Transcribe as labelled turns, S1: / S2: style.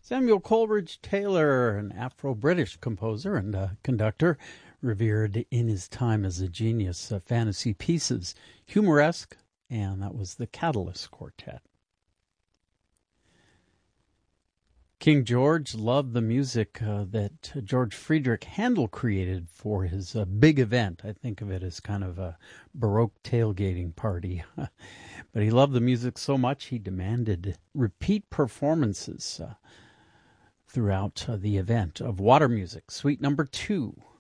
S1: Samuel Coleridge Taylor, an Afro-British composer and conductor, revered in his time as a genius. Fantasy pieces, humoresque, and that was the Catalyst Quartet. King George loved the music that George Friedrich Handel created for his big event. I think of it as kind of a Baroque tailgating party. But he loved the music so much he demanded repeat performances throughout the event of Water Music, Suite Number 2,